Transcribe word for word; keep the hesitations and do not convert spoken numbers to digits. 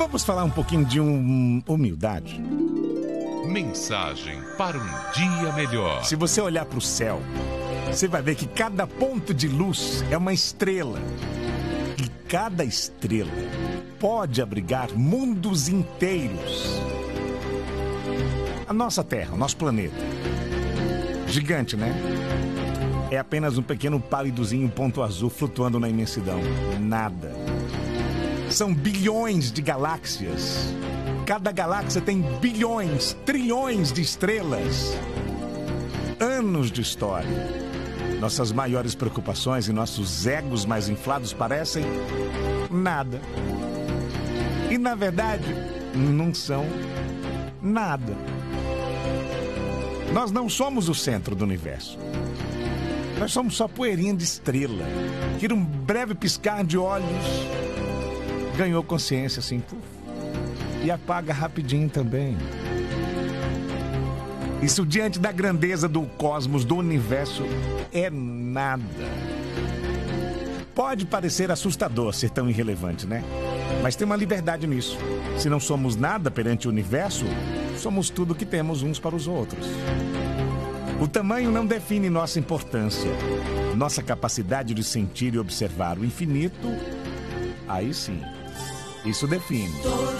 Vamos falar um pouquinho de um, humildade. Mensagem para um dia melhor. Se você olhar para o céu, você vai ver que cada ponto de luz é uma estrela. E cada estrela pode abrigar mundos inteiros. A nossa Terra, o nosso planeta. Gigante, né? É apenas um pequeno pálidozinho ponto azul flutuando na imensidão. Nada. São bilhões de galáxias. Cada galáxia tem bilhões, trilhões de estrelas. Anos de história. Nossas maiores preocupações e nossos egos mais inflados parecem nada. E, na verdade, não são nada. Nós não somos o centro do universo. Nós somos só poeirinha de estrela, que num breve piscar de olhos ganhou consciência assim, puf, e apaga rapidinho também. Isso diante da grandeza do cosmos, do universo, é nada. Pode parecer assustador ser tão irrelevante, né? Mas tem uma liberdade nisso. Se não somos nada perante o universo, somos tudo que temos uns para os outros. O tamanho não define nossa importância. Nossa capacidade de sentir e observar o infinito, aí sim, isso define.